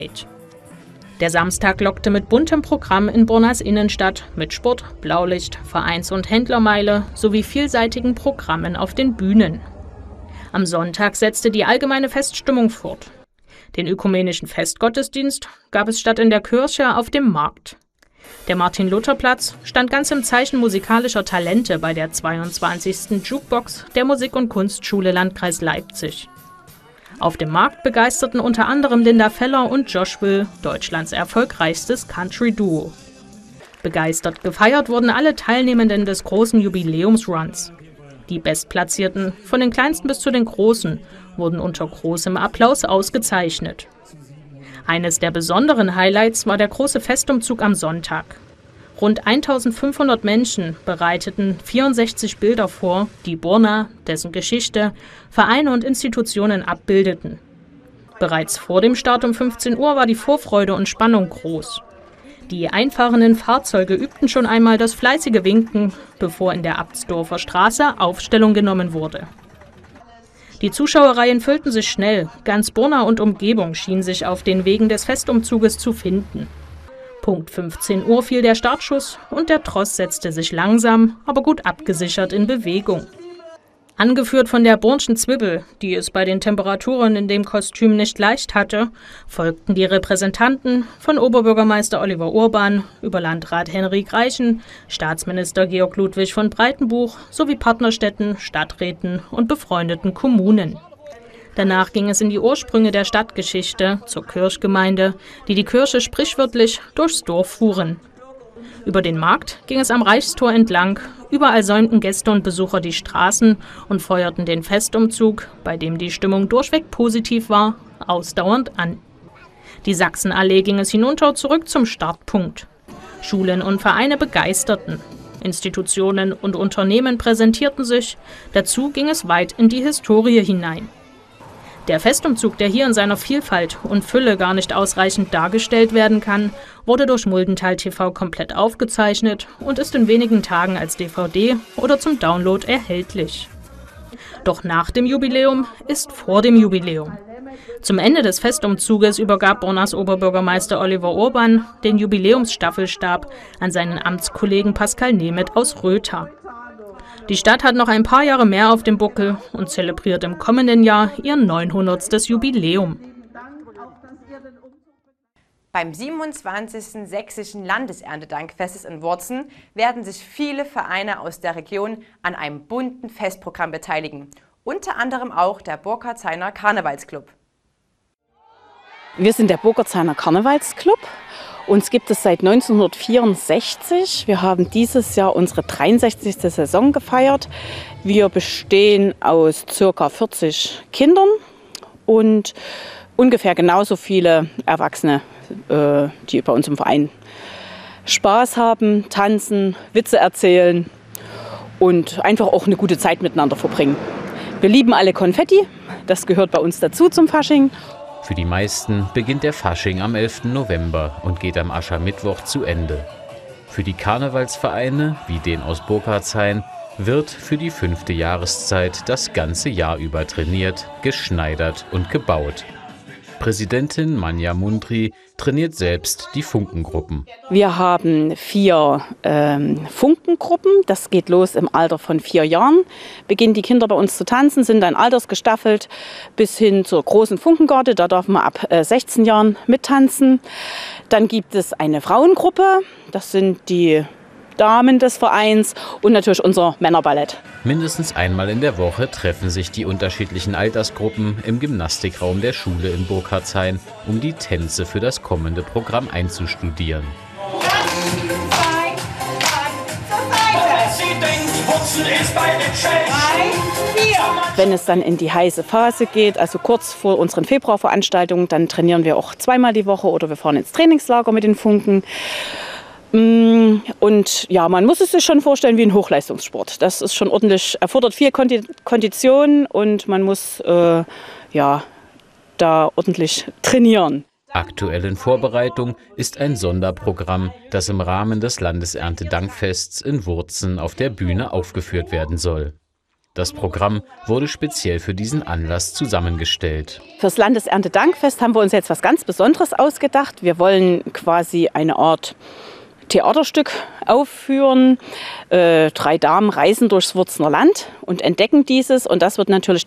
Der Samstag lockte mit buntem Programm in Bornas Innenstadt mit Sport, Blaulicht, Vereins- und Händlermeile sowie vielseitigen Programmen auf den Bühnen. Am Sonntag setzte die allgemeine Feststimmung fort. Den ökumenischen Festgottesdienst gab es statt in der Kirche auf dem Markt. Der Martin-Luther-Platz stand ganz im Zeichen musikalischer Talente bei der 22. Jukebox der Musik- und Kunstschule Landkreis Leipzig. Auf dem Markt begeisterten unter anderem Linda Feller und Josh Will, Deutschlands erfolgreichstes Country-Duo. Begeistert gefeiert wurden alle Teilnehmenden des großen Jubiläumsruns. Die Bestplatzierten, von den Kleinsten bis zu den Großen, wurden unter großem Applaus ausgezeichnet. Eines der besonderen Highlights war der große Festumzug am Sonntag. Rund 1500 Menschen bereiteten 64 Bilder vor, die Borna, dessen Geschichte, Vereine und Institutionen abbildeten. Bereits vor dem Start um 15 Uhr war die Vorfreude und Spannung groß. Die einfahrenden Fahrzeuge übten schon einmal das fleißige Winken, bevor in der Abtsdorfer Straße Aufstellung genommen wurde. Die Zuschauerreihen füllten sich schnell, ganz Borna und Umgebung schien sich auf den Wegen des Festumzuges zu finden. Punkt 15 Uhr fiel der Startschuss und der Tross setzte sich langsam, aber gut abgesichert in Bewegung. Angeführt von der Bornschen Zwiebel, die es bei den Temperaturen in dem Kostüm nicht leicht hatte, folgten die Repräsentanten von Oberbürgermeister Oliver Urban über Landrat Henrik Reichen, Staatsminister Georg Ludwig von Breitenbuch sowie Partnerstädten, Stadträten und befreundeten Kommunen. Danach ging es in die Ursprünge der Stadtgeschichte, zur Kirchgemeinde, die Kirche sprichwörtlich durchs Dorf fuhren. Über den Markt ging es am Reichstor entlang, überall säumten Gäste und Besucher die Straßen und feuerten den Festumzug, bei dem die Stimmung durchweg positiv war, ausdauernd an. Die Sachsenallee ging es hinunter zurück zum Startpunkt. Schulen und Vereine begeisterten. Institutionen und Unternehmen präsentierten sich, dazu ging es weit in die Historie hinein. Der Festumzug, der hier in seiner Vielfalt und Fülle gar nicht ausreichend dargestellt werden kann, wurde durch Muldental TV komplett aufgezeichnet und ist in wenigen Tagen als DVD oder zum Download erhältlich. Doch nach dem Jubiläum ist vor dem Jubiläum. Zum Ende des Festumzuges übergab Bornas Oberbürgermeister Oliver Urban den Jubiläumsstaffelstab an seinen Amtskollegen Pascal Nemeth aus Rötha. Die Stadt hat noch ein paar Jahre mehr auf dem Buckel und zelebriert im kommenden Jahr ihr 900. Jubiläum. Beim 27. Sächsischen Landeserntedankfestes in Wurzen werden sich viele Vereine aus der Region an einem bunten Festprogramm beteiligen. Unter anderem auch der Burkhardshainer Karnevalsclub. Wir sind der Burkhardshainer Karnevalsclub. Uns gibt es seit 1964. Wir haben dieses Jahr unsere 63. Saison gefeiert. Wir bestehen aus ca. 40 Kindern und ungefähr genauso viele Erwachsene, die bei uns im Verein Spaß haben, tanzen, Witze erzählen und einfach auch eine gute Zeit miteinander verbringen. Wir lieben alle Konfetti, das gehört bei uns dazu zum Fasching. Für die meisten beginnt der Fasching am 11. November und geht am Aschermittwoch zu Ende. Für die Karnevalsvereine, wie den aus Burkhardshain, wird für die 5. Jahreszeit das ganze Jahr über trainiert, geschneidert und gebaut. Präsidentin Manja Mundry trainiert selbst die Funkengruppen. Wir haben 4 Funkengruppen. Das geht los im Alter von 4 Jahren. Beginnen die Kinder bei uns zu tanzen, sind dann altersgestaffelt bis hin zur großen Funkengarde. Da darf man ab 16 Jahren mittanzen. Dann gibt es eine Frauengruppe. Das sind die Damen des Vereins und natürlich unser Männerballett. Mindestens einmal in der Woche treffen sich die unterschiedlichen Altersgruppen im Gymnastikraum der Schule in Burkhardshain, um die Tänze für das kommende Programm einzustudieren. Wenn es dann in die heiße Phase geht, also kurz vor unseren Februarveranstaltungen, dann trainieren wir auch zweimal die Woche oder wir fahren ins Trainingslager mit den Funken. Und ja, man muss es sich schon vorstellen wie ein Hochleistungssport. Das ist schon ordentlich, erfordert viel Kondition und man muss da ordentlich trainieren. Aktuell in Vorbereitung ist ein Sonderprogramm, das im Rahmen des Landeserntedankfests in Wurzen auf der Bühne aufgeführt werden soll. Das Programm wurde speziell für diesen Anlass zusammengestellt. Fürs Landeserntedankfest haben wir uns jetzt was ganz Besonderes ausgedacht. Wir wollen quasi eine Art Theaterstück aufführen. 3 Damen reisen durchs Wurzner Land und entdecken dieses. Und das wird natürlich